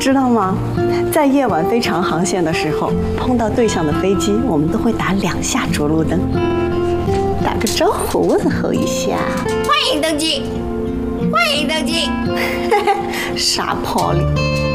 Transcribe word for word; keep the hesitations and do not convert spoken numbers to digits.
知道吗？在夜晚飞长航线的时候，碰到对向的飞机，我们都会打两下着陆灯，打个招呼，问候一下， 欢迎登机，欢迎登机。 傻泡里。